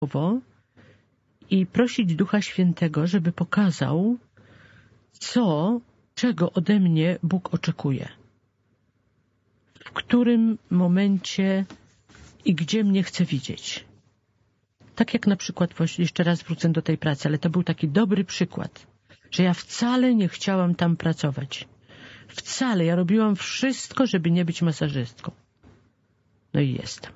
słowo i prosić Ducha Świętego, żeby pokazał, czego ode mnie Bóg oczekuje. W którym momencie i gdzie mnie chce widzieć. Tak jak na przykład, jeszcze raz wrócę do tej pracy, ale to był taki dobry przykład, że ja wcale nie chciałam tam pracować. Wcale. Ja robiłam wszystko, żeby nie być masażystką. No i jestem.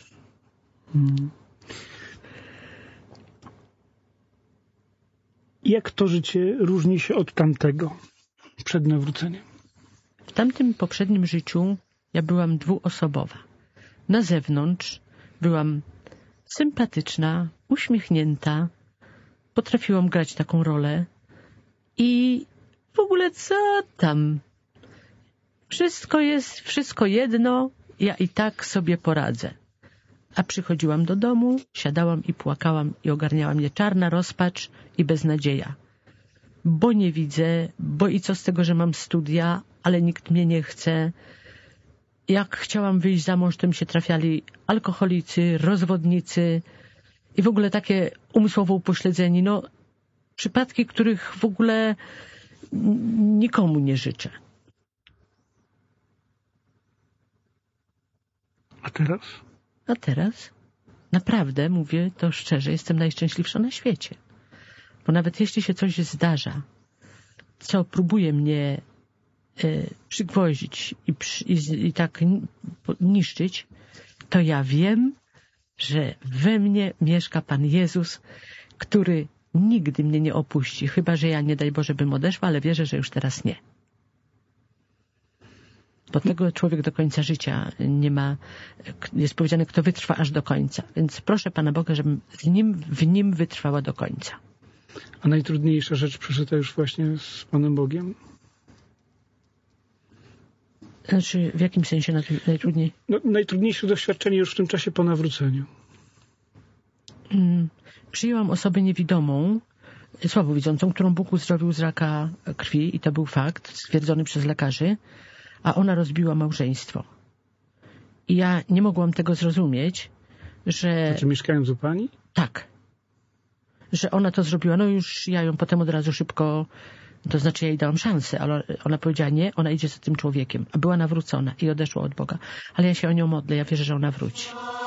Jak to życie różni się od tamtego przed nawróceniem? W tamtym poprzednim życiu ja byłam dwuosobowa. Na zewnątrz byłam sympatyczna, uśmiechnięta, potrafiłam grać taką rolę i w ogóle co tam? Wszystko jedno, ja i tak sobie poradzę. A przychodziłam do domu, siadałam i płakałam i ogarniała mnie czarna rozpacz i beznadzieja. Bo nie widzę, bo i co z tego, że mam studia, ale nikt mnie nie chce. Jak chciałam wyjść za mąż, to mi się trafiali alkoholicy, rozwodnicy i w ogóle takie umysłowo upośledzeni. No, przypadki, których w ogóle nikomu nie życzę. A teraz? Naprawdę, mówię to szczerze, jestem najszczęśliwsza na świecie. Bo nawet jeśli się coś zdarza, co próbuje mnie przygwoździć i tak niszczyć, to ja wiem, że we mnie mieszka Pan Jezus, który nigdy mnie nie opuści, chyba że ja, nie daj Boże, bym odeszła, ale wierzę, że już teraz nie. Bo tego człowiek do końca życia nie ma, jest powiedziane, kto wytrwa aż do końca. Więc proszę Pana Boga, żebym w nim wytrwała do końca. A najtrudniejsza rzecz przeżyta już właśnie z Panem Bogiem? Znaczy, w jakim sensie najtrudniej? No, najtrudniejsze doświadczenie już w tym czasie po nawróceniu. Przyjęłam osobę niewidomą, słabowidzącą, którą Bóg uzdrowił z raka krwi i to był fakt stwierdzony przez lekarzy, a ona rozbiła małżeństwo. I ja nie mogłam tego zrozumieć, że... Znaczy mieszkając u Pani? Tak. Że ona to zrobiła. No już ja ją potem od razu szybko... To znaczy ja jej dałam szansę, ale ona powiedziała nie, ona idzie za tym człowiekiem. A była nawrócona i odeszła od Boga. Ale ja się o nią modlę, ja wierzę, że ona wróci.